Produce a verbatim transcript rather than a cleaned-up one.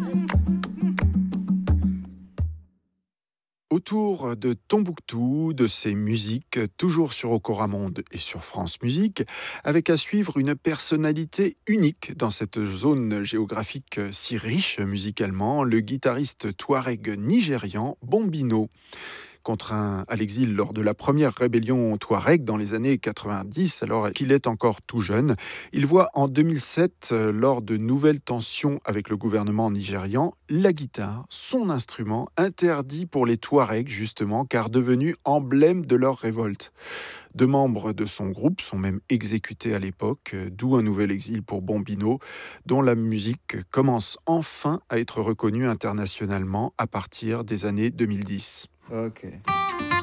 Autour de Tombouctou, de ses musiques, toujours sur Okora Monde et sur France Musique, avec à suivre une personnalité unique dans cette zone géographique si riche musicalement, le guitariste touareg nigérian Bombino. Contraint à l'exil lors de la première rébellion touareg dans les années quatre-vingt-dix, alors qu'il est encore tout jeune, il voit en deux mille sept, euh, lors de nouvelles tensions avec le gouvernement nigérian, la guitare, son instrument, interdit pour les Touaregs justement, car devenu emblème de leur révolte. Deux membres de son groupe sont même exécutés à l'époque, euh, d'où un nouvel exil pour Bombino, dont la musique commence enfin à être reconnue internationalement à partir des années deux mille dix. Ok.